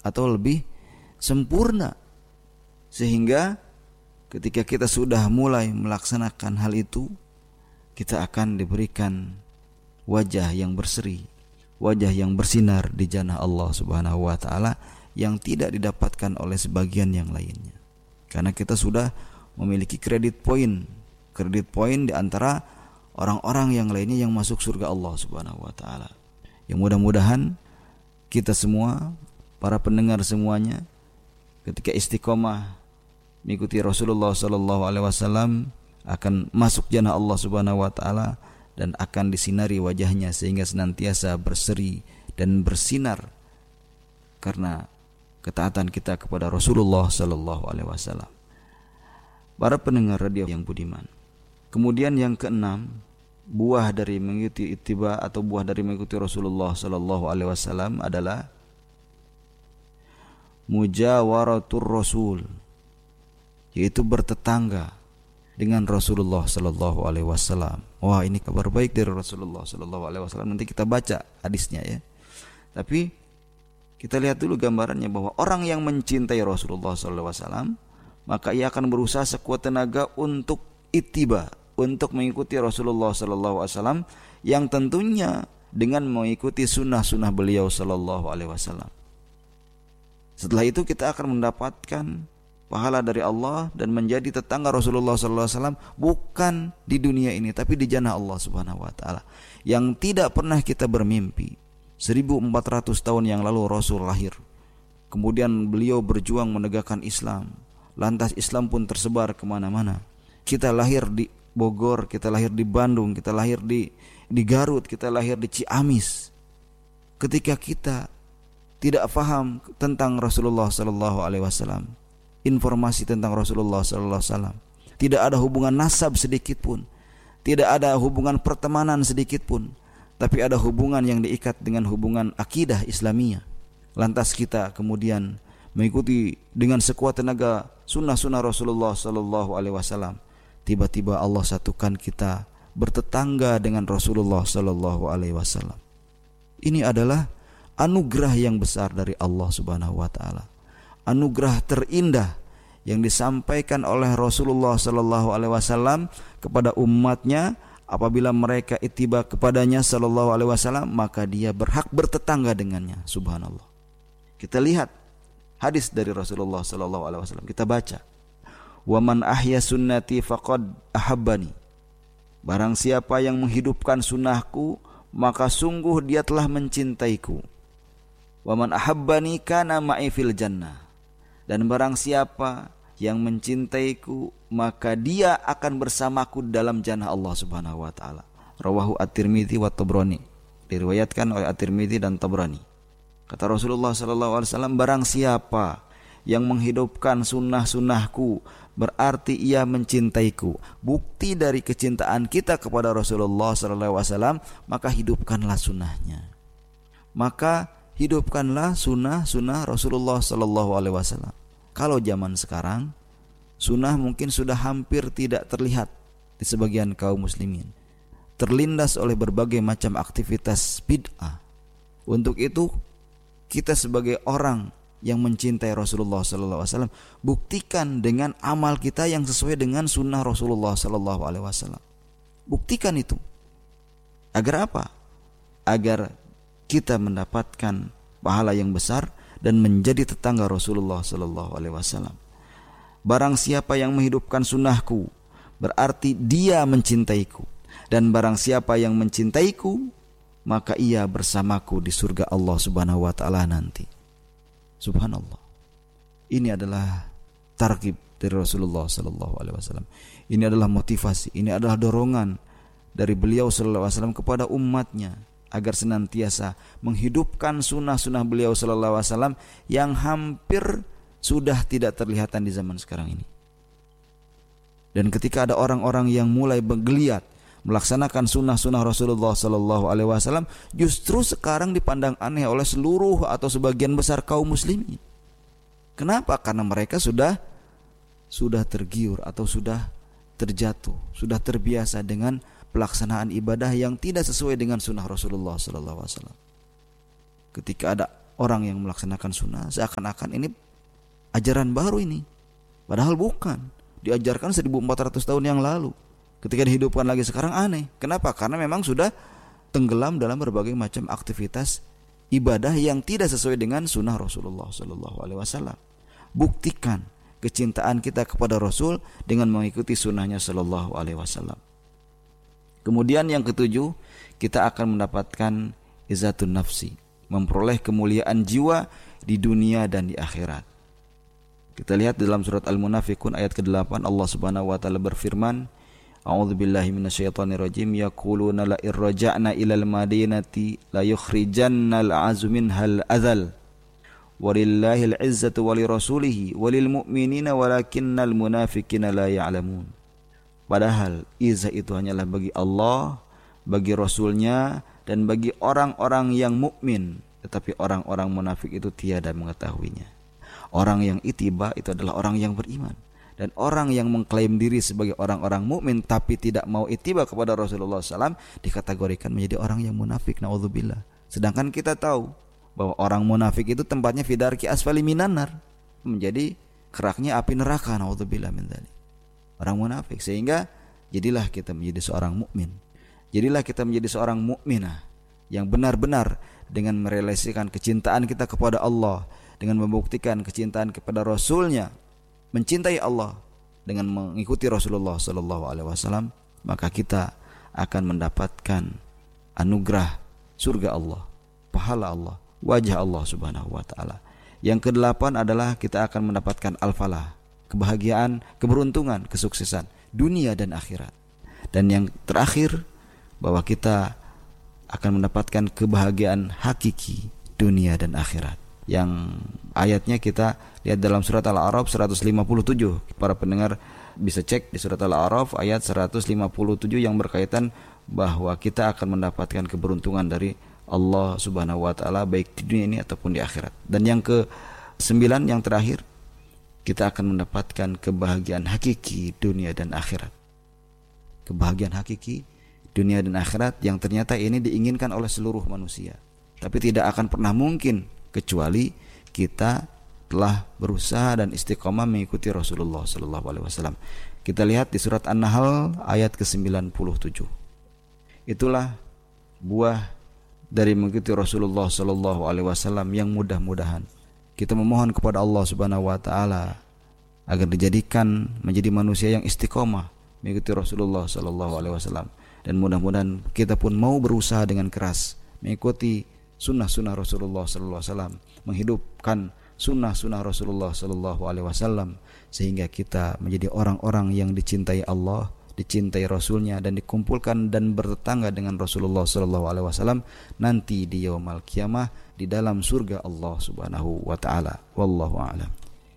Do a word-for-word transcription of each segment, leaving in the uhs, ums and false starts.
atau lebih sempurna. Sehingga ketika kita sudah mulai melaksanakan hal itu, kita akan diberikan wajah yang berseri, wajah yang bersinar di jannah Allah Subhanahu wa taala yang tidak didapatkan oleh sebagian yang lainnya. Karena kita sudah memiliki kredit poin, kredit poin di antara orang-orang yang lainnya yang masuk surga Allah Subhanahu wa taala. Yang mudah-mudahan kita semua, para pendengar semuanya, ketika istiqomah mengikuti Rasulullah sallallahu alaihi wasallam akan masuk jannah Allah Subhanahu wa taala dan akan disinari wajahnya sehingga senantiasa berseri dan bersinar karena ketaatan kita kepada Rasulullah sallallahu alaihi wasallam. Para pendengar radio yang budiman. Kemudian yang keenam, buah dari mengikuti ittiba atau buah dari mengikuti Rasulullah sallallahu alaihi wasallam adalah mujawaratur rasul, yaitu bertetangga dengan Rasulullah sallallahu alaihi wasallam. Wah, ini kabar baik dari Rasulullah sallallahu alaihi wasallam. Nanti kita baca hadisnya ya. Tapi kita lihat dulu gambarannya bahwa orang yang mencintai Rasulullah sallallahu alaihi wasallam, maka ia akan berusaha sekuat tenaga untuk ittiba, untuk mengikuti Rasulullah sallallahu alaihi wasallam, yang tentunya dengan mengikuti sunnah-sunnah beliau sallallahu alaihi wasallam. Setelah itu kita akan mendapatkan pahala dari Allah dan menjadi tetangga Rasulullah sallallahu alaihi wasallam, bukan di dunia ini tapi di jannah Allah Subhanahu wa taala, yang tidak pernah kita bermimpi. seribu empat ratus tahun yang lalu Rasul lahir. Kemudian beliau berjuang menegakkan Islam. Lantas Islam pun tersebar kemana-mana. Kita lahir di Bogor, kita lahir di Bandung, kita lahir di di Garut, kita lahir di Ciamis. Ketika kita tidak faham tentang Rasulullah sallallahu alaihi wasallam, informasi tentang Rasulullah sallallahu alaihi wasallam, tidak ada hubungan nasab sedikit pun, tidak ada hubungan pertemanan sedikit pun, tapi ada hubungan yang diikat dengan hubungan akidah Islamiyah. Lantas kita kemudian mengikuti dengan sekuat tenaga sunnah-sunnah Rasulullah sallallahu alaihi wasallam. Tiba-tiba Allah satukan kita bertetangga dengan Rasulullah sallallahu alaihi wasallam. Ini adalah anugerah yang besar dari Allah Subhanahu wa taala. Anugerah terindah yang disampaikan oleh Rasulullah sallallahu alaihi wasallam kepada umatnya. Apabila mereka ittiba kepadanya sallallahu alaihi wasallam, maka dia berhak bertetangga dengannya. Subhanallah. Kita lihat hadis dari Rasulullah sallallahu alaihi wasallam. Kita baca. Wa man ahya sunnati faqad ahabbani. Barang siapa yang menghidupkan sunnahku, maka sungguh dia telah mencintaiku. Wa man ahabbani kana ma'i fil jannah. Dan barang siapa yang mencintaiku, maka dia akan bersamaku dalam jannah Allah Subhanahu wa taala. Rawahu At-Tirmidzi wa Tabrani. Diriwayatkan oleh At-Tirmidzi dan Tabrani. Kata Rasulullah sallallahu alaihi wasallam, barang siapa yang menghidupkan sunnah-sunnahku, berarti ia mencintaiku. Bukti dari kecintaan kita kepada Rasulullah sallallahu alaihi wasallam, maka hidupkanlah sunnahnya. Maka hidupkanlah sunnah-sunnah Rasulullah sallallahu alaihi wasallam. Kalau zaman sekarang, sunnah mungkin sudah hampir tidak terlihat di sebagian kaum muslimin. Terlindas oleh berbagai macam aktivitas bid'ah. Untuk itu, kita sebagai orang yang mencintai Rasulullah sallallahu alaihi wasallam, buktikan dengan amal kita yang sesuai dengan sunnah Rasulullah sallallahu alaihi wasallam. Buktikan itu. Agar apa? Agar kita mendapatkan pahala yang besar dan menjadi tetangga Rasulullah sallallahu alaihi wasallam. Barang siapa yang menghidupkan sunnahku, berarti dia mencintaiku. Dan barang siapa yang mencintaiku, maka ia bersamaku di surga Allah Subhanahu wa taala nanti. Subhanallah. Ini adalah targhib dari Rasulullah sallallahu alaihi wasallam. Ini adalah motivasi, ini adalah dorongan dari beliau sallallahu alaihi wasallam kepada umatnya agar senantiasa menghidupkan sunnah-sunnah beliau sallallahu alaihi wasallam yang hampir sudah tidak terlihatan di zaman sekarang ini. Dan ketika ada orang-orang yang mulai bergeliat melaksanakan sunnah-sunnah Rasulullah sallallahu alaihi wasallam, justru sekarang dipandang aneh oleh seluruh atau sebagian besar kaum muslimin. Kenapa? Karena mereka sudah sudah tergiur atau sudah terjatuh, sudah terbiasa dengan pelaksanaan ibadah yang tidak sesuai dengan sunnah Rasulullah sallallahu alaihi wasallam. Ketika ada orang yang melaksanakan sunnah seakan-akan ini ajaran baru ini. Padahal bukan. Diajarkan seribu empat ratus tahun yang lalu. Ketika dihidupkan lagi sekarang aneh. Kenapa? Karena memang sudah tenggelam dalam berbagai macam aktivitas ibadah yang tidak sesuai dengan sunnah Rasulullah sallallahu alaihi wasallam. Buktikan kecintaan kita kepada Rasul dengan mengikuti sunnahnya sallallahu alaihi wasallam. Kemudian yang ketujuh, kita akan mendapatkan izzatun nafsi, memperoleh kemuliaan jiwa di dunia dan di akhirat. Kita lihat dalam surat Al-Munafiqun ayat kedelapan, Allah Subhanahu wa taala berfirman, A'udzubillahi minasyaitonirrajim, yaquluna la irja'na ilal madinati la yukhrijannal azu minhal adzal walillahil izzatu walirasulihi walil mu'minina walakinnal munafiqina la ya'lamun. Padahal izzah itu hanyalah bagi Allah, bagi Rasulnya, dan bagi orang-orang yang mukmin, tetapi orang-orang munafik itu tiada mengetahuinya. Orang yang ittiba itu adalah orang yang beriman, dan orang yang mengklaim diri sebagai orang-orang mukmin tapi tidak mau ittiba kepada Rasulullah sallallahu alaihi wasallam dikategorikan menjadi orang yang munafik. Naudzubillah. Sedangkan kita tahu bahwa orang munafik itu tempatnya fidarki asfali minanar, menjadi keraknya api neraka. Naudzubillah min dzalik. Orang munafik. Sehingga jadilah kita menjadi seorang mukmin. Jadilah kita menjadi seorang mukminah yang benar-benar dengan merealisasikan kecintaan kita kepada Allah, dengan membuktikan kecintaan kepada Rasulnya, mencintai Allah dengan mengikuti Rasulullah sallallahu alaihi wasallam, maka kita akan mendapatkan anugerah surga Allah, pahala Allah, wajah Allah Subhanahu wa taala. Yang kedelapan adalah kita akan mendapatkan al-falah, kebahagiaan, keberuntungan, kesuksesan dunia dan akhirat. Dan yang terakhir, bahwa kita akan mendapatkan kebahagiaan hakiki dunia dan akhirat. Yang ayatnya kita lihat dalam surat Al-A'raf seratus lima puluh tujuh. Para pendengar bisa cek di surat Al-A'raf ayat seratus lima puluh tujuh yang berkaitan bahwa kita akan mendapatkan keberuntungan dari Allah Subhanahu wa taala baik di dunia ini ataupun di akhirat. Dan yang ke sembilan, yang terakhir, kita akan mendapatkan kebahagiaan hakiki dunia dan akhirat. Kebahagiaan hakiki dunia dan akhirat yang ternyata ini diinginkan oleh seluruh manusia, tapi tidak akan pernah mungkin kecuali kita telah berusaha dan istiqomah mengikuti Rasulullah sallallahu alaihi wasallam. Kita lihat di surat An-Nahl ayat ke sembilan puluh tujuh. Itulah buah dari mengikuti Rasulullah sallallahu alaihi wasallam yang mudah-mudahan kita memohon kepada Allah Subhanahu wa taala agar dijadikan menjadi manusia yang istiqomah mengikuti Rasulullah sallallahu alaihi wasallam, dan mudah-mudahan kita pun mau berusaha dengan keras mengikuti sunnah-sunnah Rasulullah sallallahu alaihi wasallam, menghidupkan sunnah-sunnah Rasulullah sallallahu alaihi wasallam, sehingga kita menjadi orang-orang yang dicintai Allah, dicintai Rasulnya, dan dikumpulkan dan bertetangga dengan Rasulullah sallallahu alaihi wasallam nanti di yaumul qiyamah di dalam surga Allah Subhanahu wa taala. Wallahu a'lam.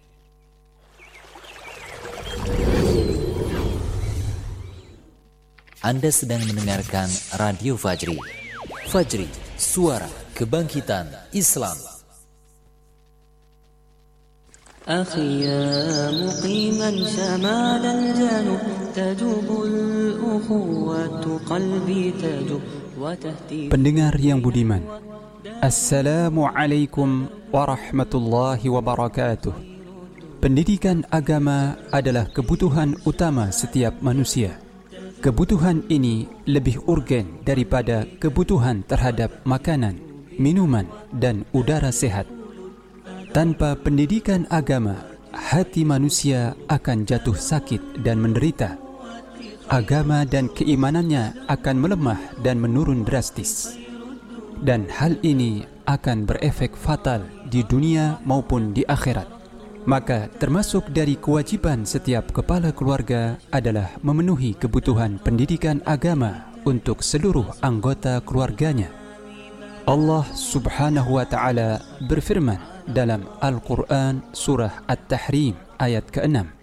Anda sedang mendengarkan Radio Fajri. Fajri, suara kebangkitan Islam. أخي يا مقيما شمال الجنوب تجوب الأخوة قلبي تجوب وتهتي. Pendengar yang budiman, Assalamualaikum warahmatullahi wabarakatuh. Pendidikan agama adalah kebutuhan utama setiap manusia. Kebutuhan ini lebih urgen daripada kebutuhan terhadap makanan, minuman, dan udara sehat. Tanpa pendidikan agama, hati manusia akan jatuh sakit dan menderita. Agama dan keimanannya akan melemah dan menurun drastis. Dan hal ini akan berefek fatal di dunia maupun di akhirat. Maka termasuk dari kewajiban setiap kepala keluarga adalah memenuhi kebutuhan pendidikan agama untuk seluruh anggota keluarganya. Allah Subhanahu wa taala berfirman dalam Al-Quran surah At-Tahrim ayat keenam,